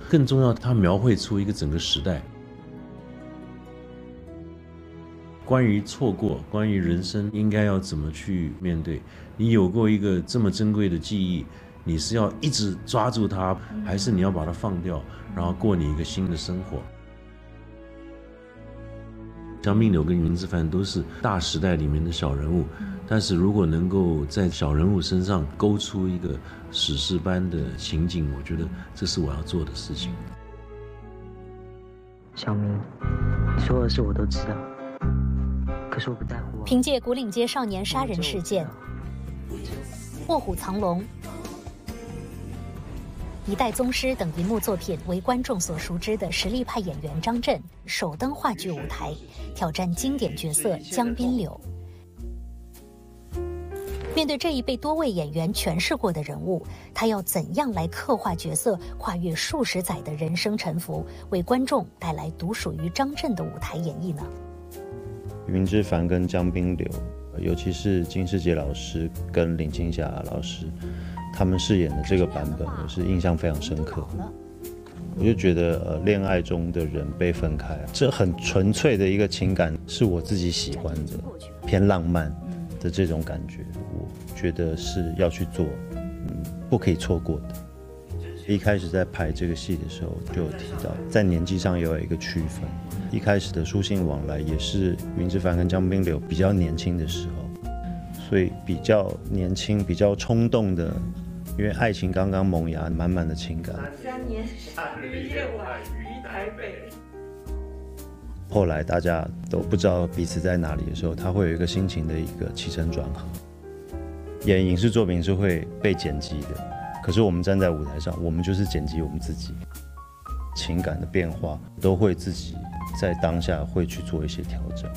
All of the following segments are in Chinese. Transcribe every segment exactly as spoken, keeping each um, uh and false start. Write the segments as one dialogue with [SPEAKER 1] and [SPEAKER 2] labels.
[SPEAKER 1] 更重要，它描绘出一个整个时代。关于错过，关于人生应该要怎么去面对，你有过一个这么珍贵的记忆，你是要一直抓住它，还是你要把它放掉，然后过你一个新的生活？江滨柳跟云之凡都是大时代里面的小人物，但是如果能够在小人物身上勾出一个史诗般的情景，我觉得这是我要做的事情。
[SPEAKER 2] 小明，所有的事我都知道，可是我不在乎。
[SPEAKER 3] 凭借古岭街少年杀人事件、卧虎藏龙、一代宗师等银幕作品为观众所熟知的实力派演员张震首登话剧舞台，挑战经典角色江滨柳。面对这一被多位演员诠释过的人物，他要怎样来刻画角色，跨越数十载的人生沉浮，为观众带来独属于张震的舞台演绎呢？
[SPEAKER 4] 云之凡跟江滨柳，尤其是金士杰老师跟林青霞老师，他们饰演的这个版本，我是印象非常深刻。我就觉得，呃，恋爱中的人被分开，这很纯粹的一个情感，是我自己喜欢的，偏浪漫的这种感觉，我觉得是要去做，嗯，不可以错过的。一开始在排这个戏的时候，就有提到，在年纪上也有一个区分。一开始的书信往来也是云之凡跟江滨柳比较年轻的时候，所以比较年轻、比较冲动的，因为爱情刚刚萌芽，满满的情感。
[SPEAKER 5] 三年下雨夜晚于台北。
[SPEAKER 4] 后来大家都不知道彼此在哪里的时候，他会有一个心情的一个起承转合。演影视作品是会被剪辑的，可是我们站在舞台上，我们就是剪辑我们自己，情感的变化都会自己在当下会去做一些调整。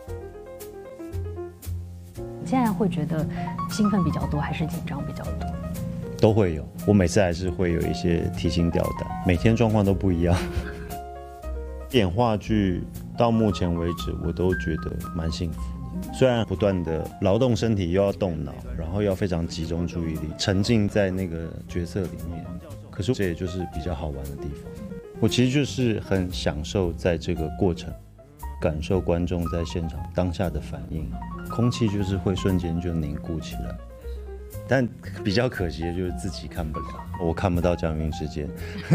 [SPEAKER 6] 现在会觉得兴奋比较多，还是紧张比较多？
[SPEAKER 4] 都会有，我每次还是会有一些提心吊胆，每天状况都不一样。演话剧到目前为止，我都觉得蛮幸福的。虽然不断的劳动身体，又要动脑，然后要非常集中注意力，沉浸在那个角色里面，可是这也就是比较好玩的地方。我其实就是很享受在这个过程，感受观众在现场当下的反应，空气就是会瞬间就凝固起来。但比较可惜的就是自己看不了，我看不到江云之间。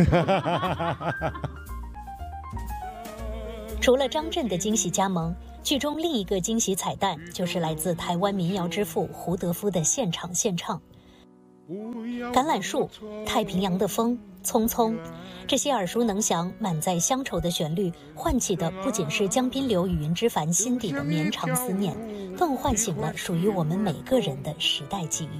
[SPEAKER 3] 除了张震的惊喜加盟，剧中另一个惊喜彩蛋就是来自台湾民谣之父胡德夫的现场献唱。橄榄树、太平洋的风、匆匆，这些耳熟能详、满载乡愁的旋律，唤起的不仅是江滨柳与云之凡心底的绵长思念，更唤醒了属于我们每个人的时代记忆。